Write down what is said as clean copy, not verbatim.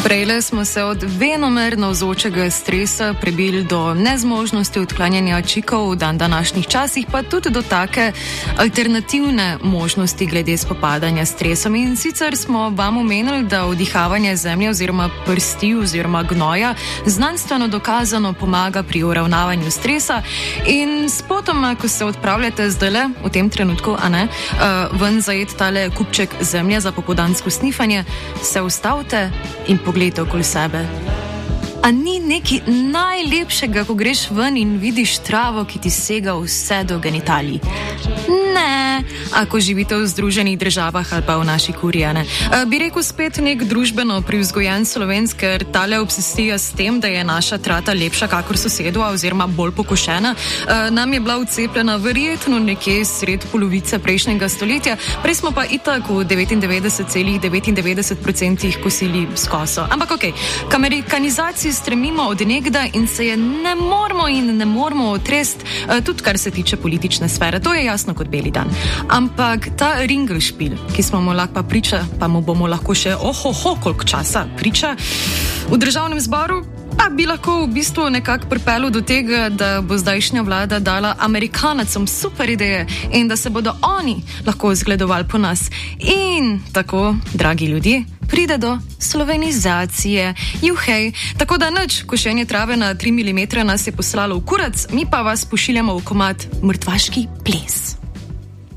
Prejle smo se od venomer navzočega stresa prebili do nezmožnosti odklanjanja čikov v današnjih časih, pa tudi do take alternativne možnosti glede spopadanja s stresom. In sicer smo vam omenili, da vdihavanje zemlje oziroma prsti oziroma gnoja znanstveno dokazano pomaga pri uravnavanju stresa in spotoma, ko se odpravljate zdajle, v tem trenutku, ven zajet tale kupček zemlje za popoldansko snifanje, se ustavite in pogledajte okoli sebe. A ni nekaj najlepšega, ko greš ven in vidiš travo, ki ti sega vse do genitalij? Ne, ako živite v Združenih državah ali pa v naši kuriji, bi rekel spet nek družbeno privzgojen Slovensk, ker tale obsesija s tem, da je naša trata lepša kakor sosedova oziroma bolj pokošena, nam je bila vcepljena verjetno nekje sred polovice prejšnjega stoletja, prej smo pa itak v 99,99% kosili s koso. Ampak okej, k amerikanizaciji stremimo od nekdaj in se je ne moramo otresti, tudi kar se tiče politične sfere. To je jasno kot beli dan. Ampak ta ringelšpil, ki smo mu lahko priča, pa mu bomo lahko še koliko časa priča v Državnem zboru, pa bi lahko v bistvu nekako pripeljal do tega, da bo zdajšnja vlada dala Amerikanacom super ideje in da se bodo oni lahko zgledovali po nas. In tako, dragi ljudje, pride do slovenizacije. Juhej. Tako da nič, košenje trave na 3 mm nas je poslalo v kurac, mi pa vas pošiljamo v komad Mrtvaški ples.